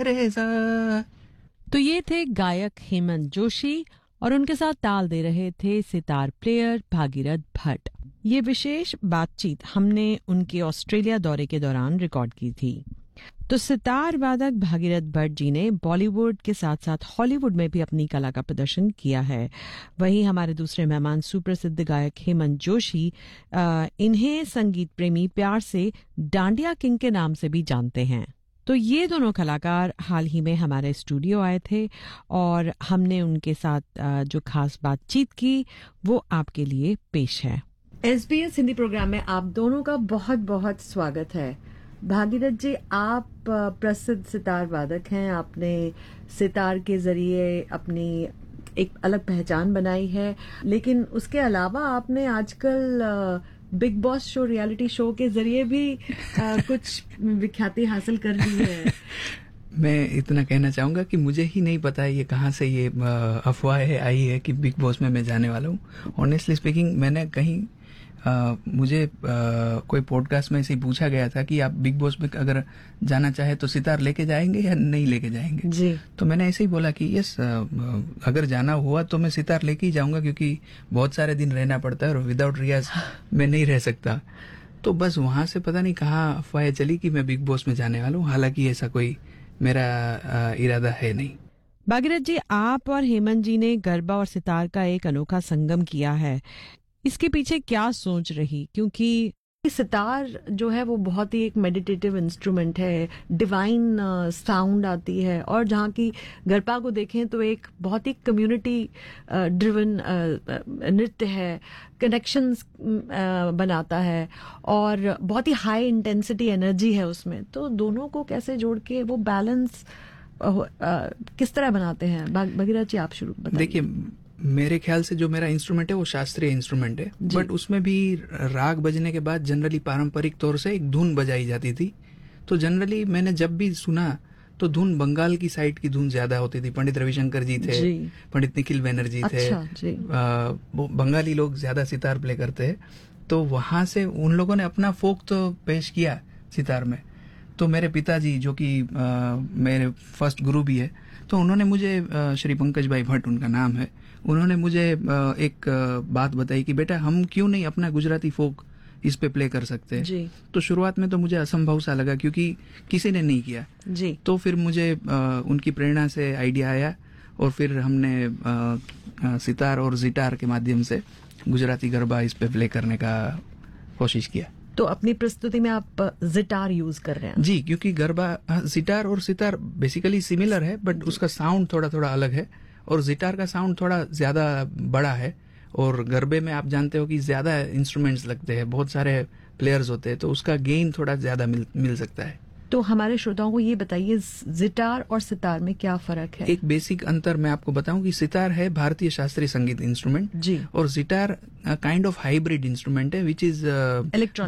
रेजा। तो ये थे गायक हेमंत जोशी और उनके साथ ताल दे रहे थे सितार प्लेयर भागीरथ भट्ट। ये विशेष बातचीत हमने उनके ऑस्ट्रेलिया दौरे के दौरान रिकॉर्ड की थी। तो सितार वादक भागीरथ भट्ट जी ने बॉलीवुड के साथ साथ हॉलीवुड में भी अपनी कला का प्रदर्शन किया है। वहीं हमारे दूसरे मेहमान सुप्रसिद्ध गायक हेमंत जोशी, इन्हें संगीत प्रेमी प्यार से डांडिया किंग के नाम से भी जानते हैं। तो ये दोनों कलाकार हाल ही में हमारे स्टूडियो आए थे और हमने उनके साथ जो खास बातचीत की वो आपके लिए पेश है। SBS हिंदी प्रोग्राम में आप दोनों का बहुत बहुत स्वागत है। भागीरथ जी, आप प्रसिद्ध सितार वादक हैं। आपने सितार के जरिए अपनी एक अलग पहचान बनाई है, लेकिन उसके अलावा आपने आजकल big boss show, reality show के जरिए भी कुछ विख्याति हासिल कर ली है। मैं इतना कहना चाहूंगा कि मुझे ही नहीं पता है ये कहाँ से ये अफवाह आई है कि बिग बॉस में मैं जाने वाला हूँ। ऑनेस्टली स्पीकिंग, मैंने कहीं मुझे कोई पॉडकास्ट में ऐसे ही पूछा गया था कि आप बिग बॉस में अगर जाना चाहे तो सितार लेके जाएंगे या नहीं लेके जाएंगे जी। तो मैंने ऐसे ही बोला कि यस, अगर जाना हुआ तो मैं सितार लेके ही जाऊंगा, क्योंकि बहुत सारे दिन रहना पड़ता है और विदाउट रियाज मैं नहीं रह सकता। तो बस वहां से पता नहीं कहाँ अफवाह चली कि मैं बिग बॉस में जाने वाला हूँ। हालांकि ऐसा कोई मेरा इरादा है नहीं। भागीरथ जी, आप और हेमंत जी ने गरबा और सितार का एक अनोखा संगम किया है। इसके पीछे क्या सोच रही? क्योंकि सितार जो है वो बहुत ही एक मेडिटेटिव इंस्ट्रूमेंट है, डिवाइन साउंड आती है, और जहाँ की गरबा को देखें तो एक बहुत ही कम्युनिटी ड्रिवन नृत्य है, कनेक्शंस बनाता है और बहुत ही हाई इंटेंसिटी एनर्जी है उसमें। तो दोनों को कैसे जोड़ के वो बैलेंस किस तरह बनाते हैं? भागीरथ जी, आप शुरू बताइए। देखिए, मेरे ख्याल से जो मेरा इंस्ट्रूमेंट है वो शास्त्रीय इंस्ट्रूमेंट है, बट उसमें भी राग बजने के बाद जनरली पारंपरिक तौर से एक धुन बजाई जाती थी। तो जनरली मैंने जब भी सुना तो धुन बंगाल की साइड की धुन ज्यादा होती थी। पंडित रविशंकर जी थे, पंडित निखिल बैनर्जी थे, बंगाली लोग ज्यादा सितार प्ले करते हैं। तो वहां से उन लोगों ने अपना फोक तो पेश किया सितार में। तो मेरे पिताजी, जो कि मेरे फर्स्ट गुरु भी है, तो उन्होंने मुझे, श्री पंकज भाई भट्ट उनका नाम है, उन्होंने मुझे एक बात बताई कि बेटा, हम क्यों नहीं अपना गुजराती फोक इस पे प्ले कर सकते हैं। तो शुरुआत में तो मुझे असंभव सा लगा, क्योंकि किसी ने नहीं किया जी। तो फिर मुझे उनकी प्रेरणा से आइडिया आया और फिर हमने सितार और जिटार के माध्यम से गुजराती गरबा इस पे प्ले करने का कोशिश किया। तो अपनी प्रस्तुति में आप जिटार यूज कर रहे हैं? जी, क्योंकि गरबा, जिटार और सितार बेसिकली सिमिलर है, बट उसका साउंड थोड़ा थोड़ा अलग है और जिटार का साउंड थोड़ा ज्यादा बड़ा है। और गरबे में आप जानते हो कि ज्यादा इंस्ट्रूमेंट्स लगते हैं, बहुत सारे प्लेयर्स होते हैं, तो उसका गेन थोड़ा ज्यादा मिल सकता है। तो हमारे श्रोताओं को ये बताइए, जिटार और सितार में क्या फर्क है? एक बेसिक अंतर मैं आपको बताऊं कि सितार है भारतीय शास्त्रीय संगीत इंस्ट्रूमेंट जी, और जिटार काइंड ऑफ हाइब्रिड इंस्ट्रूमेंट है, विच इज इलेक्ट्रॉनिक